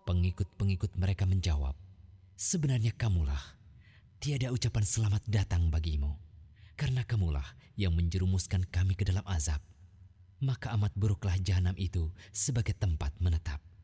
Pengikut-pengikut mereka menjawab, "Sebenarnya kamulah. Tiada ucapan selamat datang bagimu, karena kamulah yang menjerumuskan kami ke dalam azab. Maka amat buruklah jahanam itu sebagai tempat menetap."